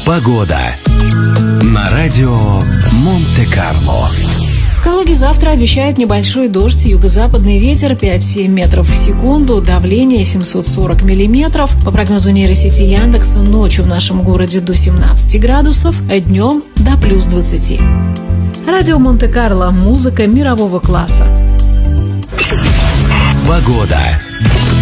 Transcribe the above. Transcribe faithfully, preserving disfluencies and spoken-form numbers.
Погода на радио Монте-Карло. В Калуге завтра обещают небольшой дождь, юго-западный ветер пять-семь метров в секунду, давление семьсот сорок миллиметров. По прогнозу нейросети Яндекса, ночью в нашем городе до семнадцати градусов, а днем до плюс двадцати. Радио Монте-Карло. Музыка мирового класса. Погода.